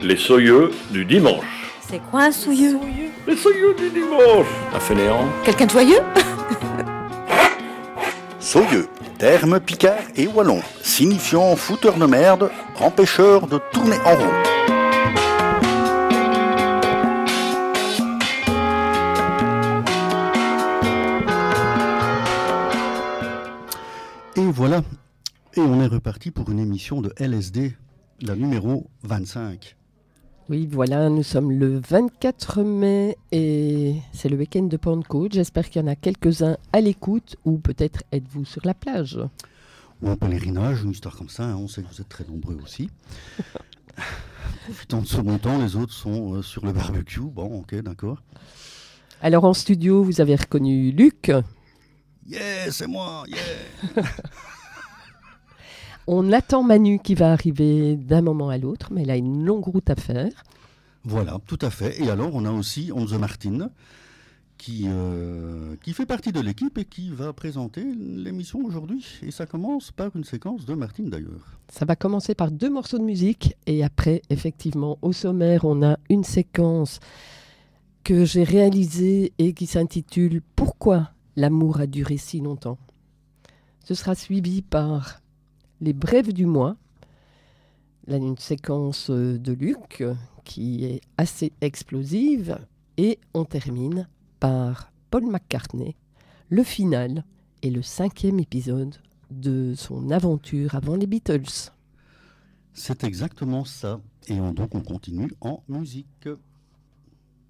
Les soyeux du dimanche. C'est quoi un souilleux? Les soyeux du dimanche. Un fainéant. Quelqu'un de joyeux? Soyeux, terme picard et wallon, signifiant fouteur de merde, empêcheur de tourner en rond. Et voilà, et on est reparti pour une émission de LSD, la numéro 25. Oui, voilà, nous sommes le 24 mai et c'est le week-end de Pentecôte. J'espère qu'il y en a quelques-uns à l'écoute ou peut-être êtes-vous sur la plage. Ou en pèlerinage, une histoire comme ça, hein, on sait que vous êtes très nombreux aussi. Profitant de ce bon temps, les autres sont sur le barbecue. Bon, ok, d'accord. Alors en studio, vous avez reconnu Luc. Yeah, c'est moi, yeah. On attend Manu qui va arriver d'un moment à l'autre, mais il a une longue route à faire. Voilà, tout à fait. Et alors, on a aussi Onze Martine, qui fait partie de l'équipe et qui va présenter l'émission aujourd'hui. Et ça commence par une séquence de Martine, d'ailleurs. Ça va commencer par 2 morceaux de musique. Et après, effectivement, au sommaire, on a une séquence que j'ai réalisée et qui s'intitule « Pourquoi l'amour a duré si longtemps ?» Ce sera suivi par les brèves du mois, là, une séquence de Luc qui est assez explosive, et on termine par Paul McCartney, le final et le 5e épisode de son aventure avant les Beatles. C'est exactement ça. Et donc on continue en musique.